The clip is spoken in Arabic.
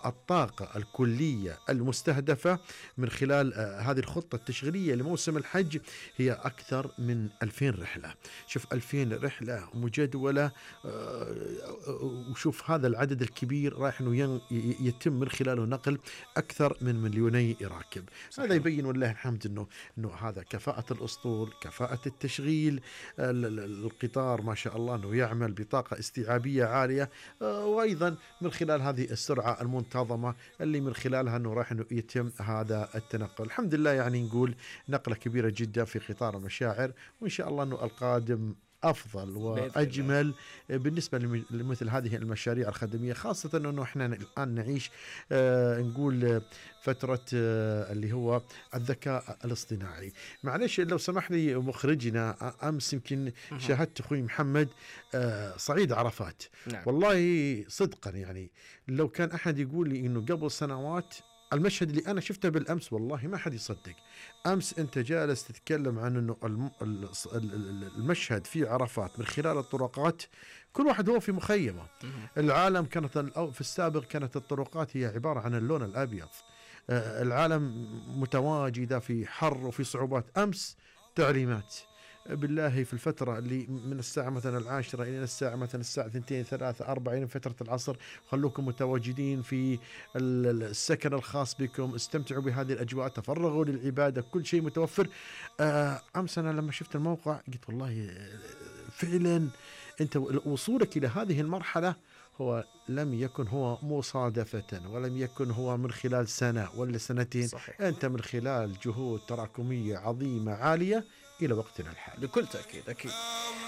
الطاقة الكلية المستهدفة من خلال هذه الخطة التشغيلية لموسم الحج هي أكثر من 2000 رحلة. شوف 2000 رحلة مجدولة، وشوف هذا العدد الكبير رايح أنه يتم من خلاله نقل أكثر من 2 مليون راكب. صحيح. هذا يبين والله الحمد أنه هذا كفاءة الأسطول، كفاءة التشغيل، القطار ما شاء الله أنه يعمل بطاقة استيعابية عالية، وأيضا من خلال هذه السرعة المنتظمة اللي من خلالها أنه راح أنه يتم هذا التنقل. الحمد لله يعني نقول نقلة كبيرة جدا في قطار المشاعر، وإن شاء الله أنه القادم أفضل وأجمل بالنسبة لمثل هذه المشاريع الخدمية، خاصة أنه إحنا الآن نعيش نقول فترة اللي هو الذكاء الاصطناعي. معلش لو سمح لي مخرجنا، أمس يمكن شاهدت أخوي محمد صعيد عرفات. نعم. والله صدقا يعني لو كان أحد يقول لي أنه قبل سنوات المشهد اللي أنا شفته بالأمس والله ما حد يصدق. أمس أنت جالس تتكلم عن أنه المشهد في عرفات من خلال الطرقات، كل واحد هو في مخيمة. العالم كانت في السابق كانت الطرقات هي عبارة عن اللون الأبيض، العالم متواجدة في حر وفي صعوبات. أمس تعليمات بالله في الفترة اللي من الساعة مثلا 10 إلى الساعة مثلا الساعة 2 3 4 من فترة العصر، خلوكم متواجدين في السكن الخاص بكم، استمتعوا بهذه الأجواء، تفرغوا للعبادة، كل شيء متوفر. أمس أنا لما شفت الموقع قلت والله فعلا أنت وصولك إلى هذه المرحلة هو لم يكن هو مصادفة، ولم يكن هو من خلال سنة ولا سنتين. صحيح. أنت من خلال جهود تراكمية عظيمة عالية إلى وقتنا الحالي. بكل تأكيد. أكيد.